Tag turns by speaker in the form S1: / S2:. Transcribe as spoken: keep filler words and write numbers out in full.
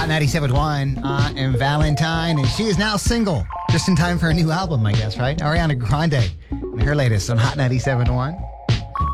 S1: Hot ninety-seven point one uh, and Valentine, and she is now single. Just in time for a new album, I guess, right? Ariana Grande and her latest on Hot ninety-seven point one.